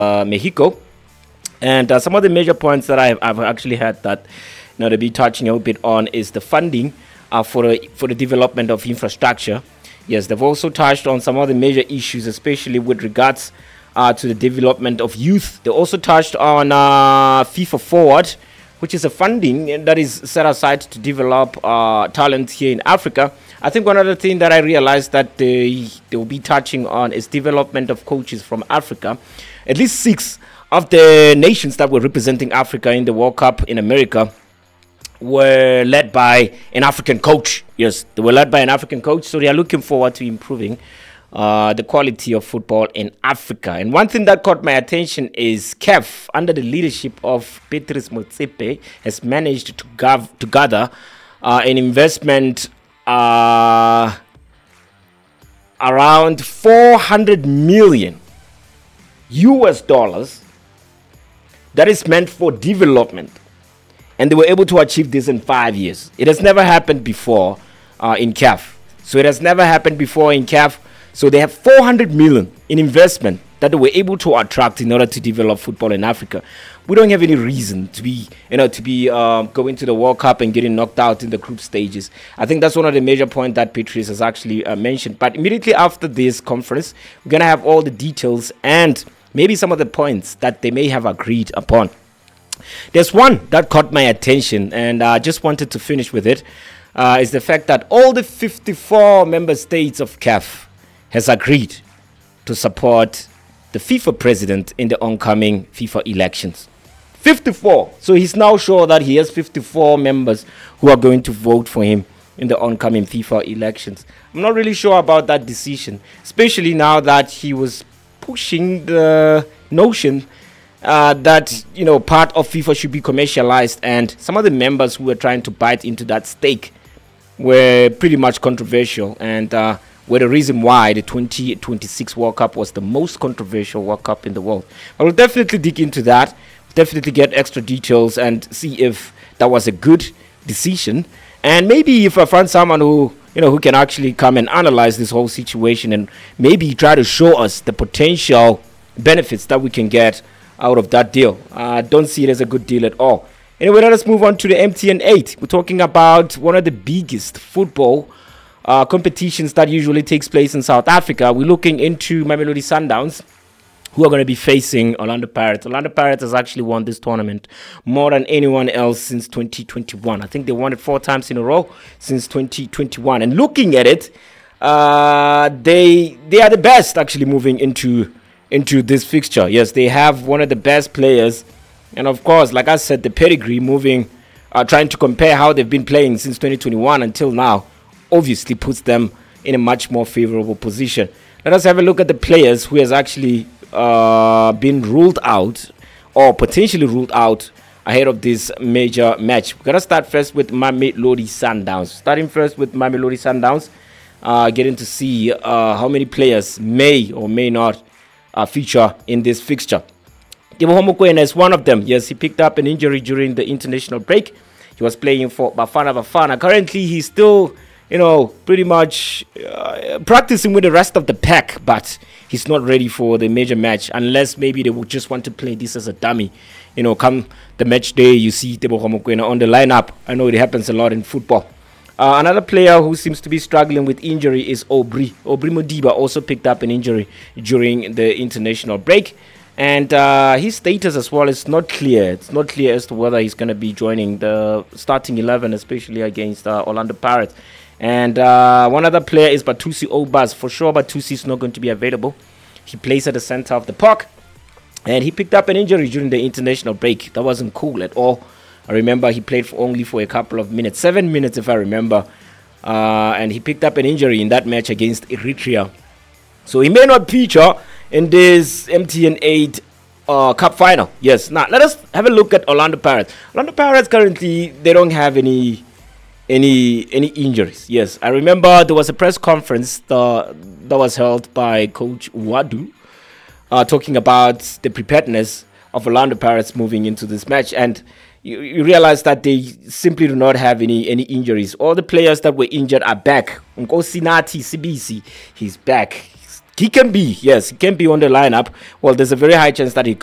Mexico. And some of the major points that I've actually had that to be touching a bit on is the funding for the development of infrastructure. Yes, they've also touched on some of the major issues, especially with regards to the development of youth. They also touched on FIFA Forward, which is a funding that is set aside to develop talent here in Africa. I think one other thing that I realized that they will be touching on is development of coaches from Africa. At least 6 of the nations that were representing Africa in the World Cup in America were led by an African coach. Yes, they were led by an African coach. So they are looking forward to improving the quality of football in Africa. And one thing that caught my attention is CAF, under the leadership of Patrice Motsepe, has managed to gather an investment around 400 million US dollars that is meant for development. And they were able to achieve this in 5 years. It has never happened before in CAF. So it has never happened before in CAF. So they have 400 million in investment that they were able to attract in order to develop football in Africa. We don't have any reason to be going to the World Cup and getting knocked out in the group stages. I think that's one of the major points that Patrice has actually mentioned. But immediately after this conference, we're going to have all the details and maybe some of the points that they may have agreed upon. There's one that caught my attention, and I just wanted to finish with it. Is the fact that all the 54 member states of CAF has agreed to support the FIFA president in the oncoming FIFA elections. 54. So he's now sure that he has 54 members who are going to vote for him in the oncoming FIFA elections. I'm not really sure about that decision, especially now that he was pushing the notion that part of FIFA should be commercialized, and some of the members who were trying to bite into that stake were pretty much controversial, and were the reason why the 2026 World Cup was the most controversial World Cup in the world. I will definitely dig into that, definitely get extra details and see if that was a good decision, and maybe if I find someone who can actually come and analyze this whole situation and maybe try to show us the potential benefits that we can get out of that deal. I don't see it as a good deal at all. Anyway, let us move on to the MTN 8. We're talking about one of the biggest football competitions that usually takes place in South Africa. We're looking into Mamelodi Sundowns, who are going to be facing Orlando Pirates. Orlando Pirates has actually won this tournament more than anyone else since 2021. I think they won it 4 times in a row since 2021. And looking at it, they are the best actually moving into this fixture. Yes, they have one of the best players. And of course, like I said, the pedigree moving, trying to compare how they've been playing since 2021 until now, obviously puts them in a much more favorable position. Let us have a look at the players who has actually been ruled out or potentially ruled out ahead of this major match. We're going to start first with Mamelodi Sundowns. Starting first with Mamelodi Sundowns, getting to see how many players may or may not feature in this fixture. Teboho Mokoena is one of them. Yes, he picked up an injury during the international break. He was playing for Bafana Bafana. Currently, he's still pretty much practicing with the rest of the pack, but he's not ready for the major match unless maybe they would just want to play this as a dummy. Come the match day, you see Teboho Mokoena on the lineup. I know it happens a lot in football. Another player who seems to be struggling with injury is Aubry Modiba, also picked up an injury during the international break. And his status as well is not clear. It's not clear as to whether he's going to be joining the starting 11, especially against Orlando Pirates. And one other player is Batusi Obas. For sure, Batusi is not going to be available. He plays at the center of the park. And he picked up an injury during the international break. That wasn't cool at all. I remember he played only for a couple of minutes. 7 minutes, if I remember. And he picked up an injury in that match against Eritrea. So he may not feature in this MTN 8 Cup final. Yes. Now, let us have a look at Orlando Pirates. Orlando Pirates currently, they don't have any injuries. Yes, I remember there was a press conference that was held by Coach Wadu talking about the preparedness of Orlando Pirates moving into this match, and you realize that they simply do not have any injuries. All the players that were injured are back. Nkosinati Sibisi, he's back. He can be, yes, he can be on the lineup. Well, there's a very high chance that he